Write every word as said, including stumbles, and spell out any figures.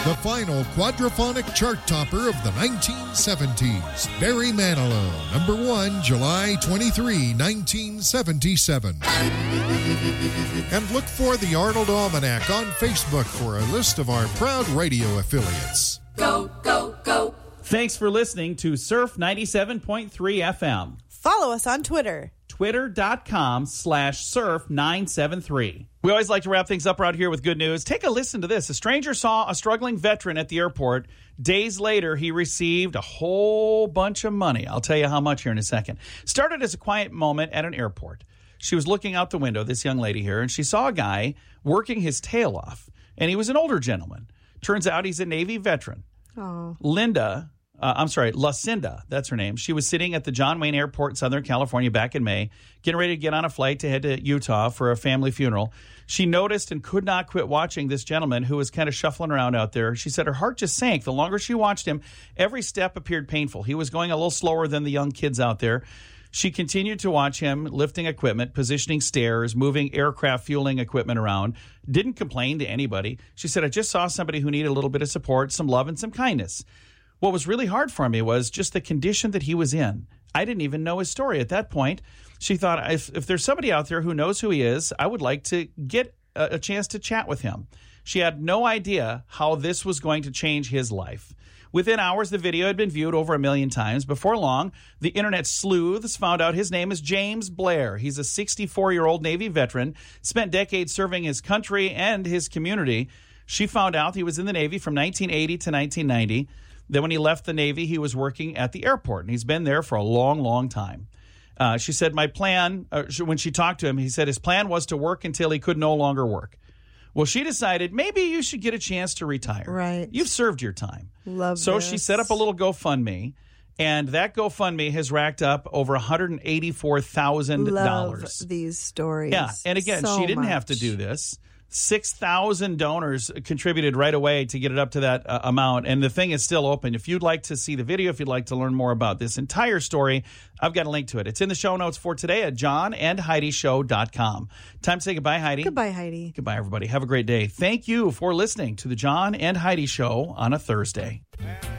the final quadraphonic chart topper of the nineteen seventies. Barry Manilow, number one, July twenty-third, nineteen seventy-seven. And look for the Arnold Almanac on Facebook for a list of our proud radio affiliates. Go, go, go. Thanks for listening to Surf ninety-seven point three F M. Follow us on Twitter. Twitter.com slash surf 973. We always like to wrap things up around here with good news. Take a listen to this. A stranger saw a struggling veteran at the airport. Days later, he received a whole bunch of money. I'll tell you how much here in a second. Started as a quiet moment at an airport. She was looking out the window, this young lady here, and she saw a guy working his tail off. And he was an older gentleman. Turns out he's a Navy veteran. Oh. Linda... Uh, I'm sorry, Lucinda, that's her name. She was sitting at the John Wayne Airport in Southern California back in May, getting ready to get on a flight to head to Utah for a family funeral. She noticed and could not quit watching this gentleman who was kind of shuffling around out there. She said her heart just sank. The longer she watched him, every step appeared painful. He was going a little slower than the young kids out there. She continued to watch him lifting equipment, positioning stairs, moving aircraft fueling equipment around. Didn't complain to anybody. She said, I just saw somebody who needed a little bit of support, some love, and some kindness. What was really hard for me was just the condition that he was in. I didn't even know his story at that point. She thought, if, if there's somebody out there who knows who he is, I would like to get a, a chance to chat with him. She had no idea how this was going to change his life. Within hours, the video had been viewed over a million times. Before long, the internet sleuths found out his name is James Blair. He's a sixty-four-year-old Navy veteran, spent decades serving his country and his community. She found out he was in the Navy from nineteen eighty to nineteen ninety. Then when he left the Navy, he was working at the airport, and he's been there for a long, long time. Uh, she said, my plan, uh, when she talked to him, he said his plan was to work until he could no longer work. Well, she decided maybe you should get a chance to retire. Right. You've served your time. Love So this. she set up a little GoFundMe, and that GoFundMe has racked up over one hundred eighty-four thousand dollars. Love these stories. Yeah, and again, so she didn't much. have to do this. six thousand donors contributed right away to get it up to that uh, amount, and the thing is still open. If you'd like to see the video, if you'd like to learn more about this entire story, I've got a link to it. It's in the show notes for today at john and heidi show dot com. Time to say goodbye, Heidi. Goodbye, Heidi. Goodbye, everybody. Have a great day. Thank you for listening to the John and Heidi Show on a Thursday.